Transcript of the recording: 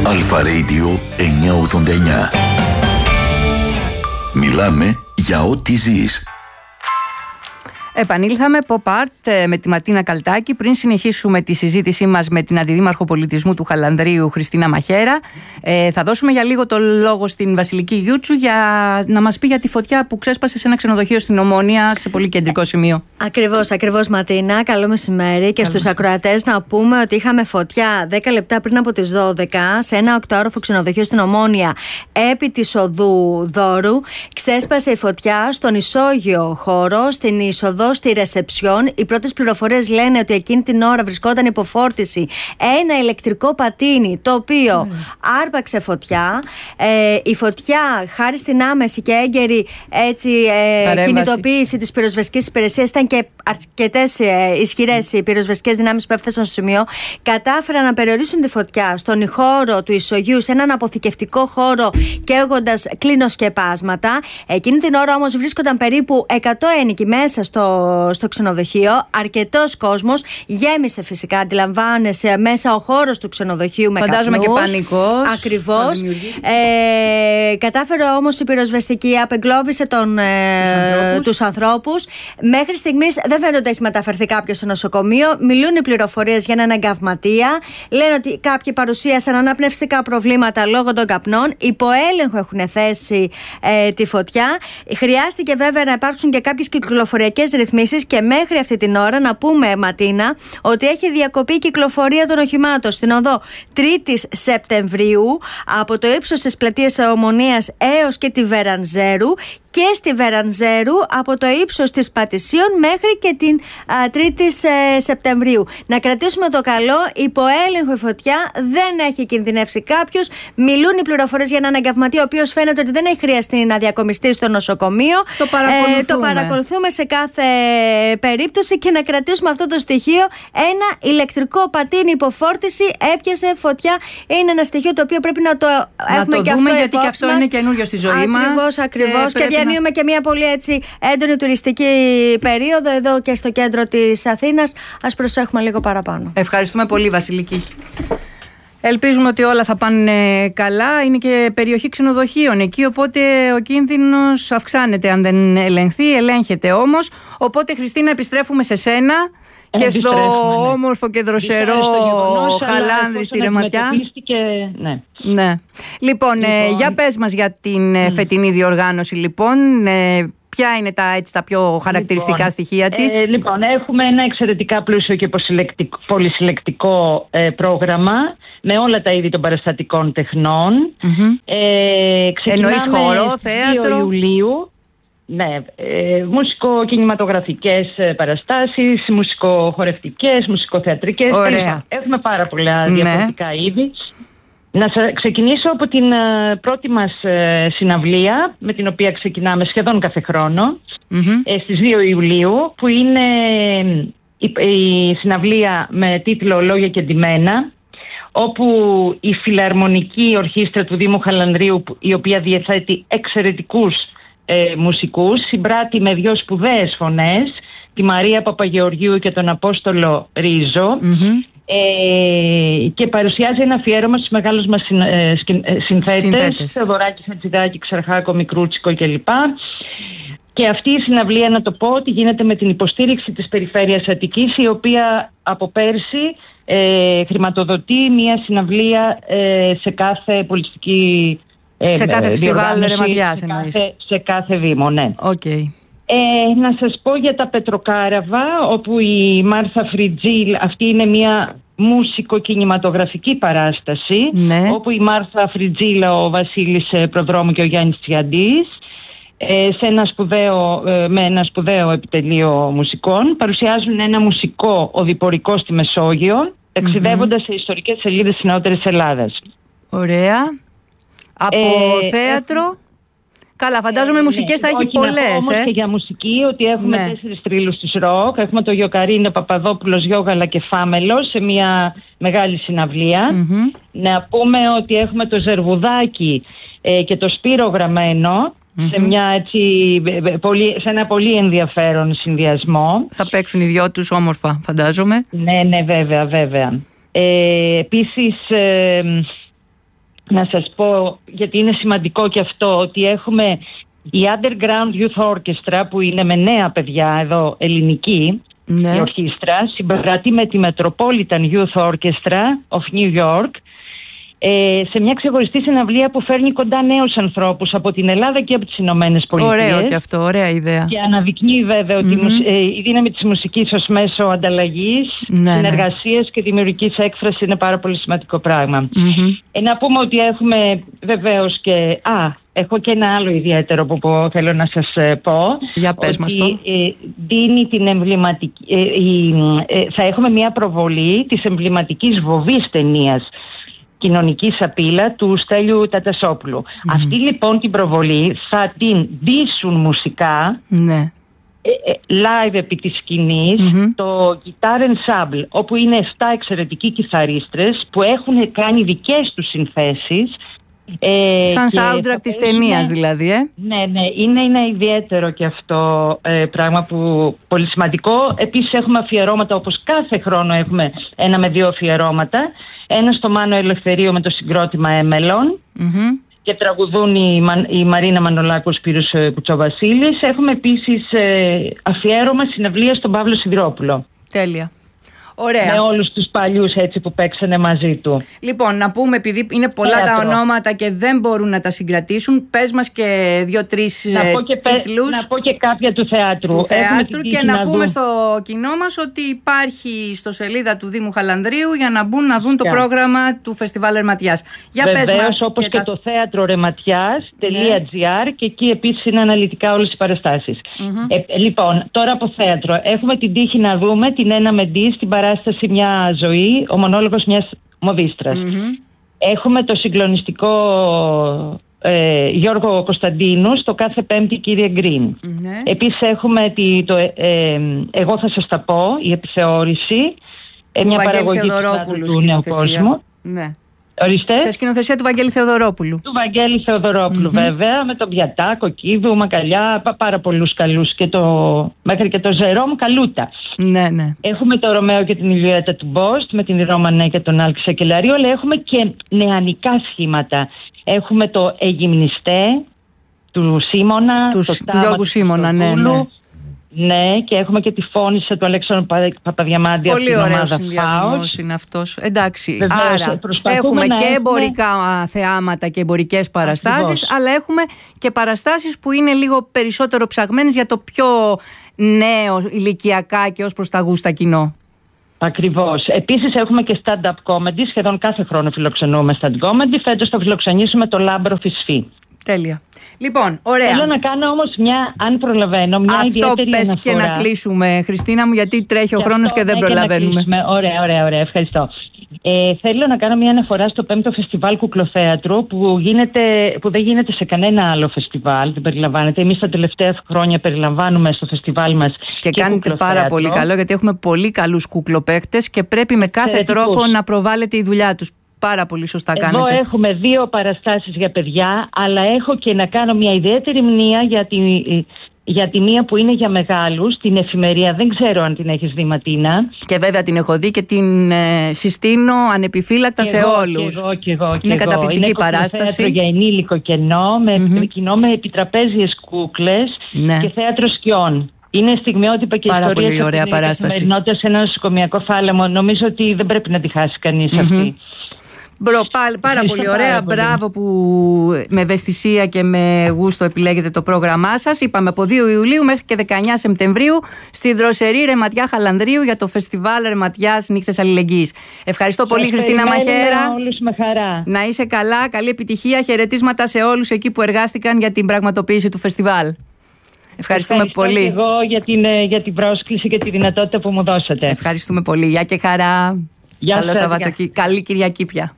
Αλφα Radio 989. Μιλάμε για ό,τι ζεις. Επανήλθαμε Pop Art με τη Ματίνα Καλτάκη. Πριν συνεχίσουμε τη συζήτησή μας με την Αντιδήμαρχο Πολιτισμού του Χαλανδρίου, Χριστίνα Μαχέρα, θα δώσουμε για λίγο το λόγο στην Βασιλική Γιούτσου για να μας πει για τη φωτιά που ξέσπασε σε ένα ξενοδοχείο στην Ομόνια, σε πολύ κεντρικό σημείο. Ακριβώς Ματίνα. Καλό μεσημέρι και στους ακροατές να πούμε ότι είχαμε φωτιά 10 λεπτά πριν από τις 12 σε ένα 8όροφο ξενοδοχείο στην Ομόνια επί της οδού Δώρου. Ξέσπασε η φωτιά στον ισόγειο χώρο, στην είσοδο στη ρεσεψιόν. Οι πρώτες πληροφορίες λένε ότι εκείνη την ώρα βρισκόταν υποφόρτιση ένα ηλεκτρικό πατίνι, το οποίο άρπαξε φωτιά. Η φωτιά, χάρη στην άμεση και έγκαιρη κινητοποίηση της πυροσβεστικής υπηρεσίας, ήταν και αρκετές ισχυρές οι πυροσβεστικές δυνάμεις που έφτασαν στο σημείο, κατάφεραν να περιορίσουν τη φωτιά στον χώρο του ισογείου, σε έναν αποθηκευτικό χώρο, καίγοντας κλινοσκεπάσματα. Εκείνη την ώρα όμως βρίσκονταν περίπου 100 ένοικοι μέσα στο ξενοδοχείο. Αρκετός κόσμος, γέμισε φυσικά, αντιλαμβάνεσαι, μέσα ο χώρος του ξενοδοχείου με καπνούς. Φαντάζομαι και πανικός. Ακριβώς. Κατάφερε όμως η πυροσβεστική, απεγκλώβησε τους ανθρώπους. Μέχρι στιγμής δεν φαίνεται ότι έχει μεταφερθεί κάποιος στο νοσοκομείο. Μιλούν οι πληροφορίες για έναν εγκαυματία. Λένε ότι κάποιοι παρουσίασαν αναπνευστικά προβλήματα λόγω των καπνών. Υπό έλεγχο έχουν θέσει τη φωτιά. Χρειάστηκε βέβαια να υπάρξουν και κάποιες κυκλοφοριακές ρυθμίσεις και μέχρι αυτή την ώρα να πούμε, Ματίνα, ότι έχει διακοπεί η κυκλοφορία των οχημάτων στην οδό 3ης Σεπτεμβρίου από το ύψος της πλατείας Ομονίας έως και τη Βερανζέρου και στη Βερανζέρου από το ύψος της Πατησίων μέχρι και την 3η Σεπτεμβρίου. Να κρατήσουμε το καλό, υπό έλεγχο η φωτιά, δεν έχει κινδυνεύσει κάποιος. Μιλούν οι πληροφορίες για έναν εγκαυματία, ο οποίος φαίνεται ότι δεν έχει χρειαστεί να διακομιστεί στο νοσοκομείο. Το παρακολουθούμε σε κάθε περίπτωση και να κρατήσουμε αυτό το στοιχείο. Ένα ηλεκτρικό πατίνι υποφόρτιση έπιασε φωτιά. Είναι ένα στοιχείο το οποίο πρέπει να το έχουμε και αυτό, γιατί και αυτό είναι καινούριο στη ζωή μας. Ακριβώς. Και διανύουμε και μια πολύ έντονη τουριστική περίοδο εδώ και στο κέντρο της Αθήνας. Ας προσέχουμε λίγο παραπάνω. Ευχαριστούμε πολύ, Βασιλική. Ελπίζουμε ότι όλα θα πάνε καλά. Είναι και περιοχή ξενοδοχείων εκεί, οπότε ο κίνδυνος αυξάνεται αν δεν ελεγχθεί. Ελέγχεται όμως. Οπότε, Χριστίνα, επιστρέφουμε σε σένα και στο όμορφο και δροσερό Χαλάνδρη στη Ρεματιά. Ναι. Λοιπόν, για πες μας για την φετινή διοργάνωση, λοιπόν. Ποια είναι τα πιο χαρακτηριστικά στοιχεία της? Λοιπόν, έχουμε ένα εξαιρετικά πλούσιο και πολυσυλλεκτικό πρόγραμμα με όλα τα είδη των παραστατικών τεχνών. Εννοείς χώρο, θέατρο? 2 Ιουλίου. Ναι, μουσικοκινηματογραφικές παραστάσεις, μουσικοχορευτικές, μουσικοθεατρικές. Έχουμε πάρα πολλά διαφορετικά είδη. Να ξεκινήσω από την πρώτη μας συναυλία, με την οποία ξεκινάμε σχεδόν κάθε χρόνο, στις 2 Ιουλίου, που είναι η συναυλία με τίτλο «Λόγια και ντυμένα», όπου η Φιλαρμονική Ορχήστρα του Δήμου Χαλανδρίου, η οποία διαθέτει εξαιρετικούς μουσικούς, συμπράττει με 2 σπουδαίες φωνές, τη Μαρία Παπαγεωργίου και τον Απόστολο Ρίζο, και παρουσιάζει ένα αφιέρωμα στους μεγάλους μας συνθέτες, Θεοδωράκη, Χατζηδάκη, Ξαρχάκο, Μικρούτσικο κλπ. Και αυτή η συναυλία, να το πω, ότι γίνεται με την υποστήριξη της Περιφέρειας Αττικής, η οποία από πέρσι χρηματοδοτεί μια συναυλία σε κάθε πολιτιστική σε κάθε φεστιβάλ Ρεματιάς, σε κάθε Δήμο, ναι. Να σας πω για τα Πετροκάραβα, όπου η Μάρθα Φριτζίλ, αυτή είναι μια μουσικοκινηματογραφική παράσταση, όπου η Μάρθα Φριτζίλ, ο Βασίλης Προδρόμου και ο Γιάννης Τσιαντής, με ένα σπουδαίο επιτελείο μουσικών, παρουσιάζουν ένα μουσικό οδηπορικό στη Μεσόγειο, ταξιδεύοντας σε ιστορικές σελίδες της νεότερης Ελλάδας. Ωραία. Από θέατρο? Καλά, φαντάζομαι μουσικές θα έχει πολλές. Όμως και για μουσική, ότι έχουμε 4 τρίλους της ροκ. Έχουμε το Γιοκαρίνο, Παπαδόπουλος, Γιώγαλα και Φάμελο σε μια μεγάλη συναυλία. Να πούμε ότι έχουμε το Ζερβουδάκι και το Σπύρο Γραμμένο σε ένα πολύ ενδιαφέρον συνδυασμό. Θα παίξουν οι 2 τους όμορφα, φαντάζομαι. Ναι, βέβαια. Επίσης, να σας πω, γιατί είναι σημαντικό και αυτό, ότι έχουμε η Underground Youth Orchestra, που είναι με νέα παιδιά εδώ, ελληνική, ναι, η ορχήστρα, συμπράττει με τη Metropolitan Youth Orchestra of New York, σε μια ξεχωριστή συναυλία που φέρνει κοντά νέους ανθρώπους από την Ελλάδα και από τις Ηνωμένες Πολιτείες. Ωραίο και αυτό, ωραία ιδέα. Και αναδεικνύει βέβαια ότι η δύναμη της μουσικής ως μέσο ανταλλαγής, συνεργασίας και δημιουργικής έκφρασης είναι πάρα πολύ σημαντικό πράγμα. Να πούμε ότι έχουμε βεβαίως και... έχω και ένα άλλο ιδιαίτερο που θέλω να σας πω. Για πες μας το. Δίνει την εμβληματική... θα έχουμε μια προβολή της εμβληματικής βοβής ταινίας Κοινωνική Σαπίλα του Στέλιου Τατασόπουλου. Αυτή λοιπόν την προβολή θα την ντύσουν μουσικά, live επί της σκηνής, το Guitar Ensemble, όπου είναι 7 εξαιρετικοί κιθαρίστρες που έχουν κάνει δικές τους συνθέσεις. Σαν soundtrack της ταινίας δηλαδή. Ναι, είναι ιδιαίτερο και αυτό πράγμα που πολύ σημαντικό. Επίσης έχουμε αφιερώματα, όπως κάθε χρόνο έχουμε 1 με 2 αφιερώματα. Ένα στο Μάνο Ελευθερίου με το συγκρότημα Έμελον, και τραγουδούν η Μαρίνα Μανολάκου, ο Σπύρος Κουτσοβασίλης. Έχουμε επίσης αφιέρωμα συναυλία στον Παύλο Σιδηρόπουλο. Τέλεια. Ωραία. Με όλους τους παλιούς έτσι που παίξανε μαζί του. Λοιπόν, να πούμε, επειδή είναι πολλά τα ονόματα και δεν μπορούν να τα συγκρατήσουν, πες μας και 2-3 τίτλους. Να πω και κάποια του θεάτρου. Και να πούμε στο κοινό μας ότι υπάρχει στο σελίδα του Δήμου Χαλανδρίου για να μπουν να δουν το πρόγραμμα του Φεστιβάλ Ρεματιάς. Βεβαίως, όπως και το θέατρο ρεματιάς.gr, και εκεί επίσης είναι αναλυτικά όλες οι παραστάσεις. Λοιπόν, τώρα από θέατρο έχουμε την τύχη να δούμε την Ένα Μεντή στην παράσταση Μια Ζωή, ο μονόλογος μιας μοδίστρας. Έχουμε το συγκλονιστικό Γιώργο Κωνσταντίνου στο Κάθε Πέμπτη Κύριε Γκριν. Επίσης έχουμε Εγώ θα σας τα πω, η επιθεώρηση, μια παραγωγή του Νέου Κόσμου. Ορίστε. Σε σκηνοθεσία του Βαγγέλη Θεοδωρόπουλου. Του Βαγγέλη Θεοδωρόπουλου, βέβαια, με τον Πιατά, Κοκκίδου, Μακαλιά, πάρα πολλούς καλούς, μέχρι και το Ζερόμ Καλούτα. Ναι. Έχουμε το Ρωμαίο και την Ηλιέτα του Μπόστ, με την Ρώμανα και τον Άλκη Σακελαρίου, αλλά έχουμε και νεανικά σχήματα. Έχουμε το Αιγυμνηστέ του Σίμωνα, του Γιώργου Σίμωνα, ναι. Ναι, και έχουμε και τη Φώνησα του Αλέξανδρου Παπαδιαμάντη. Πολύ ωραίος συνδυασμός είναι αυτός. Εντάξει, άρα έχουμε και εμπορικά θεάματα και εμπορικές παραστάσεις, αλλά έχουμε και παραστάσεις που είναι λίγο περισσότερο ψαγμένες για το πιο νέο ηλικιακά και ως προς τα γούστα κοινό. Ακριβώς. Επίσης έχουμε και stand-up comedy. Σχεδόν κάθε χρόνο φιλοξενούμε stand-up comedy. Φέτος θα φιλοξενήσουμε το Λάμπρο Φυσφή. Τέλεια. Λοιπόν, ωραία. Θέλω να κάνω όμως αν προλαβαίνω, μια ιδιαίτερη αναφορά. Αυτό πες και να κλείσουμε, Χριστίνα μου, γιατί τρέχει ο χρόνος και δεν προλαβαίνουμε. Ωραία, ευχαριστώ. Θέλω να κάνω μια αναφορά στο 5ο Φεστιβάλ Κουκλοθέατρου που δεν γίνεται σε κανένα άλλο φεστιβάλ, δεν περιλαμβάνεται. Εμείς τα τελευταία χρόνια περιλαμβάνουμε στο φεστιβάλ μας και κάνετε πάρα πολύ καλό, γιατί έχουμε πολύ καλούς κουκλοπαίκτες και πρέπει με κάθε τρόπο να προβάλλεται η δουλειά τους. Πάρα πολύ σωστά κάνετε. Εδώ έχουμε 2 παραστάσεις για παιδιά, αλλά έχω και να κάνω μια ιδιαίτερη μνήα για τη μία που είναι για μεγάλους, την Εφημερία. Δεν ξέρω αν την έχεις δει, Ματίνα. Και βέβαια την έχω δει και την συστήνω ανεπιφύλακτα σε όλους. Και εγώ. Είναι καταπληκτική παράσταση. Είναι για ενήλικο κοινό, με επιτραπέζιες κούκλες και θέατρο σκιών. Είναι στιγμιότυπα και πάρα ιστορίες πολύ ωραία παράσταση. Σε ένα νοσοκομιακό θάλαμο. Νομίζω ότι δεν πρέπει να τη χάσει κανείς αυτή. Πάρα πολύ ωραία. Μπράβο που με ευαισθησία και με γούστο επιλέγετε το πρόγραμμά σας. Είπαμε από 2 Ιουλίου μέχρι και 19 Σεπτεμβρίου στη Δροσερή Ρεματιά Χαλανδρίου για το Φεστιβάλ Ρεματιάς Νύχτες Αλληλεγγύης. Ευχαριστώ πολύ, Χριστίνα Μαχαίρα. Όλους με χαρά. Να είσαι καλά, καλή επιτυχία. Χαιρετίσματα σε όλους εκεί που εργάστηκαν για την πραγματοποίηση του φεστιβάλ. Ευχαριστούμε πολύ. Και εγώ για την πρόσκληση και τη δυνατότητα που μου δώσατε. Ευχαριστούμε πολύ. Γεια και χαρά. Καλό Σαββατοκύριακο. Καλή Κυριακή πια.